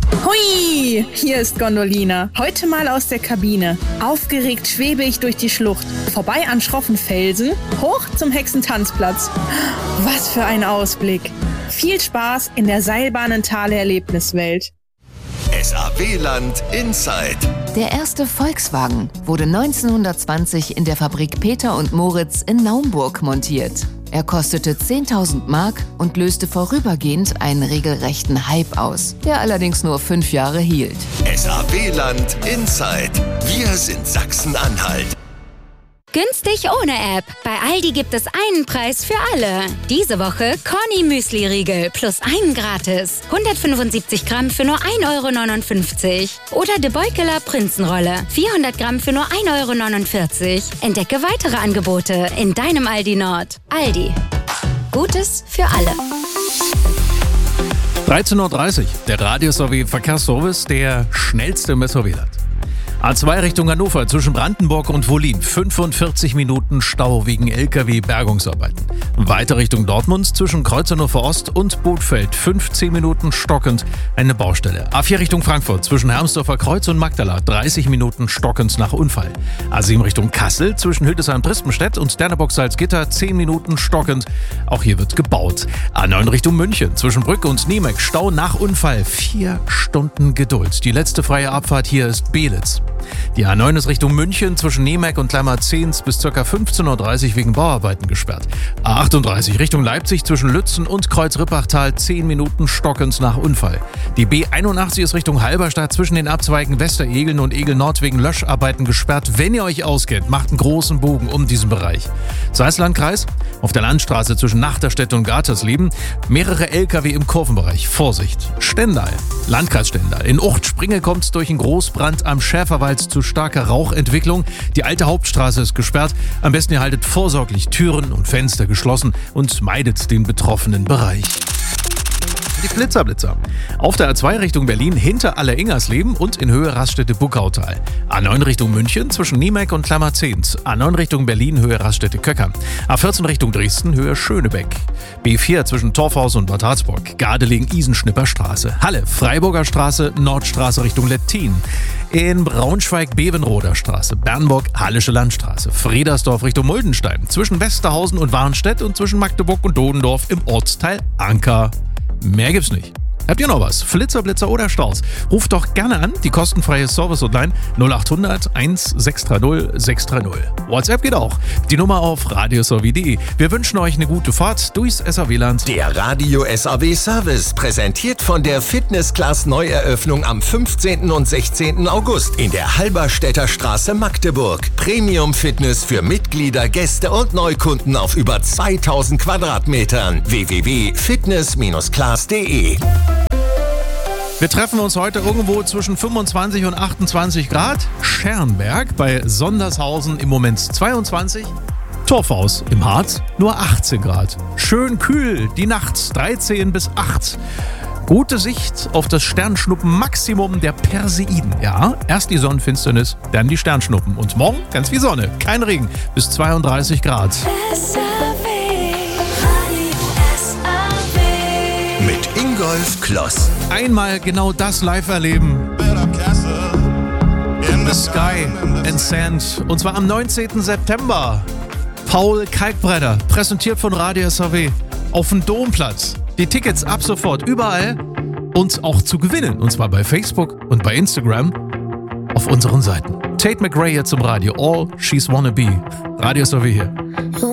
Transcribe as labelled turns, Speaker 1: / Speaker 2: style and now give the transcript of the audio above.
Speaker 1: Hui, hier ist Gondolina. Heute mal aus der Kabine. Aufgeregt schwebe ich durch die Schlucht. Vorbei an schroffen Felsen, hoch zum Hexentanzplatz. Was für ein Ausblick. Viel Spaß in der Seilbahnentale-Erlebniswelt.
Speaker 2: SAW-Land Inside.
Speaker 3: Der erste Volkswagen wurde 1920 in der Fabrik Peter und Moritz in Naumburg montiert. Er kostete 10.000 Mark und löste vorübergehend einen regelrechten Hype aus, der allerdings nur 5 Jahre hielt.
Speaker 2: SAW-Land Inside. Wir sind Sachsen-Anhalt.
Speaker 4: Günstig ohne App. Bei Aldi gibt es einen Preis für alle. Diese Woche Corny Müsli-Riegel plus einen gratis. 175 Gramm für nur 1,59 €. Oder De Beukeler Prinzenrolle. 400 Gramm für nur 1,49 €. Entdecke weitere Angebote in deinem Aldi Nord. Aldi. Gutes für alle.
Speaker 5: 13:30 Uhr, der Radio-SAW-Verkehrsservice, der schnellste im SAW-Land. A2 Richtung Hannover zwischen Brandenburg und Wollin. 45 Minuten Stau wegen LKW-Bergungsarbeiten. Weiter Richtung Dortmund zwischen Kreuz-Hannover Ost und Bothfeld. 15 Minuten stockend eine Baustelle. A4 Richtung Frankfurt zwischen Hermsdorfer Kreuz und Magdala. 30 Minuten stockend nach Unfall. A7 Richtung Kassel zwischen Hildesheim-Pristenstedt und Derneburg-Salzgitter. 10 Minuten stockend. Auch hier wird gebaut. A9 Richtung München zwischen Brück und Niemek. Stau nach Unfall. 4 Stunden Geduld. Die letzte freie Abfahrt hier ist Belitz. Die A9 ist Richtung München zwischen Niemek und Kleimer-Zehns bis ca. 15:30 Uhr wegen Bauarbeiten gesperrt. A38 Richtung Leipzig zwischen Lützen und Kreuz-Rippachtal 10 Minuten stockend nach Unfall. Die B81 ist Richtung Halberstadt zwischen den Abzweigen Westeregeln und Egel-Nord wegen Löscharbeiten gesperrt. Wenn ihr euch auskennt, macht einen großen Bogen um diesen Bereich. Salzlandkreis auf der Landstraße zwischen Nachterstedt und Gatersleben mehrere LKW im Kurvenbereich. Vorsicht! Stendal, Landkreis Stendal. In Ucht-Springe kommt es durch einen Großbrand am Schäferwald zu starker Rauchentwicklung. Die alte Hauptstraße ist gesperrt. Am besten ihr haltet vorsorglich Türen und Fenster geschlossen und meidet den betroffenen Bereich. Die Blitzerblitzer. Auf der A2 Richtung Berlin hinter Aller-Ingersleben und in Höhe Raststätte-Buckautal. A9 Richtung München zwischen Niemek und Kleimer-Zehns. A9 Richtung Berlin Höhe Raststätte-Köcker. A14 Richtung Dresden Höhe Schönebeck. B4 zwischen Torfhaus und Bad Harzburg. Gardelegen-Isenschnipper-Straße. Halle, Freiburger Straße, Nordstraße Richtung Lettin. In Braunschweig Bevenroder Straße. Bernburg Hallische Landstraße. Fredersdorf Richtung Muldenstein. Zwischen Westerhausen und Warnstedt und zwischen Magdeburg und Dodendorf im Ortsteil Anker. Mehr gibt's nicht. Habt ihr noch was? Flitzer, Blitzer oder Staus? Ruft doch gerne an, die kostenfreie Service-Hotline 0800 1630 630. WhatsApp geht auch. Die Nummer auf radiosaw.de. Wir wünschen euch eine gute Fahrt durchs SAW-Land.
Speaker 2: Der Radio SAW Service, präsentiert von der Fitness-Class Neueröffnung am 15. und 16. August in der Halberstädter Straße Magdeburg. Premium-Fitness für Mitglieder, Gäste und Neukunden auf über 2000 Quadratmetern. www.fitness-class.de.
Speaker 5: Wir treffen uns heute irgendwo zwischen 25 und 28 Grad. Scherrenberg bei Sondershausen im Moment 22. Torfhaus im Harz nur 18 Grad. Schön kühl, die Nacht 13 bis 8. Gute Sicht auf das Sternschnuppen-Maximum der Perseiden. Ja, erst die Sonnenfinsternis, dann die Sternschnuppen. Und morgen ganz viel Sonne, kein Regen, bis 32 Grad.
Speaker 2: Mit Ingolf Kloss.
Speaker 5: Einmal genau das live erleben. The Sky and Sand. Und zwar am 19. September. Paul Kalkbrenner, präsentiert von Radio SAW auf dem Domplatz. Die Tickets ab sofort überall und auch zu gewinnen. Und zwar bei Facebook und bei Instagram auf unseren Seiten. Tate McRae hier zum Radio. All She's Wanna Be. Radio SAW hier.